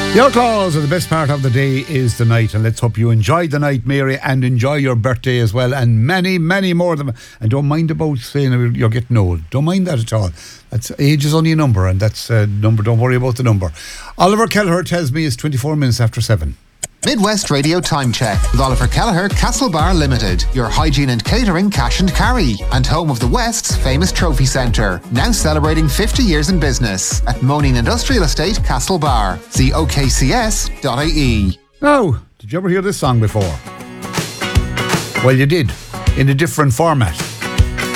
The Outlaws are the best part of the day is the night, and let's hope you enjoy the night, Mary, and enjoy your birthday as well, and many, many more of them. And don't mind about saying you're getting old. Don't mind that at all. That's age is only a number, and that's a number. Don't worry about the number. Oliver Kelleher tells me it's 24 minutes after 7. Midwest Radio Time Check with Oliver Kelleher, Castlebar Limited, your hygiene and catering cash and carry, and home of the West's famous trophy centre, now celebrating 50 years in business at Moaning Industrial Estate, Castlebar. See okcs.ie. Now, did you ever hear this song before? Well, you did, in a different format.